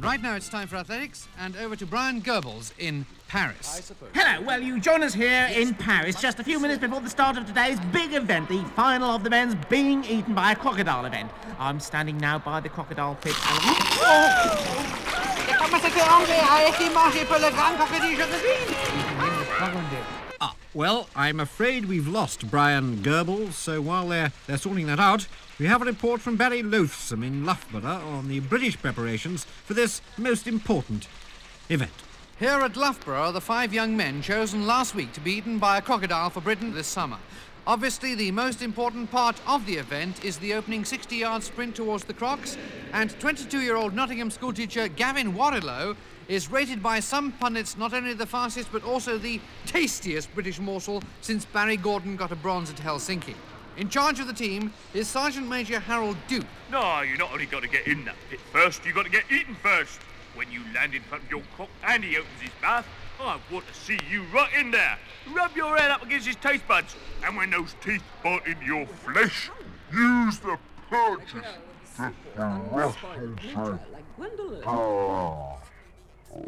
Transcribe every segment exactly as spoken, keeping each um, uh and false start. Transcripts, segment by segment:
Right now it's time for athletics, and over to Brian Goebbels in Paris. Hello, well, you join us here in Paris just a few minutes before the start of today's big event, the final of the men's being eaten by a crocodile event. I'm standing now by the crocodile pit and... Ah, well, I'm afraid we've lost Brian Goebbels, so while they're, they're sorting that out, we have a report from Barry Loathsome in Loughborough on the British preparations for this most important event. Here at Loughborough are the five young men chosen last week to be eaten by a crocodile for Britain this summer. Obviously, the most important part of the event is the opening sixty-yard sprint towards the crocs, and twenty-two-year-old Nottingham schoolteacher Gavin Warrilow is rated by some pundits not only the fastest but also the tastiest British morsel since Barry Gordon got a bronze at Helsinki. In charge of the team is Sergeant Major Harold Duke. No, you not only got to get in that pit first, you got to get eaten first. When you land in front of your cock and he opens his mouth, I want to see you right in there. Rub your head up against his taste buds, and when those teeth bite into your flesh, use the purchase to thrust inside. Oh. Well,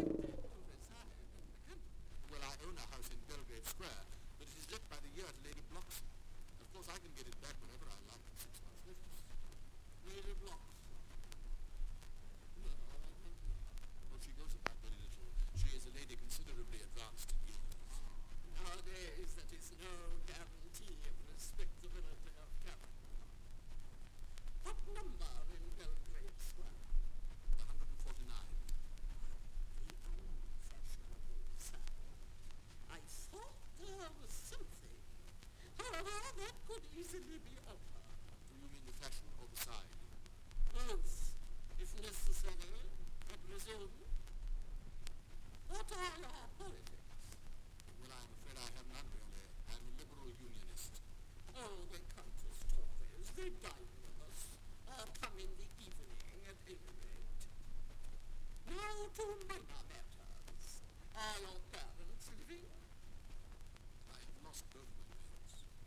I own a house in Belgrave Square, but it is let by the year to Lady Bloxham. Of course, I can get it back whenever I like for six months' notice. Lady Bloxham. Well, she goes about very little. She is a lady considerably advanced in years. Nowadays, that is no guarantee of respectability of capital. What number in Belgrave Square? one hundred forty-nine. I thought there was something. However, that could easily be altered. Do you mean the fashion or the side? Both, if necessary, I presume. What are your politics? Well, I'm afraid I have none, really. I'm a liberal unionist. Oh, they come to stories. They dine with us. Or come in the evening, at any rate. Now to minor matters. Are your parents living? I have lost both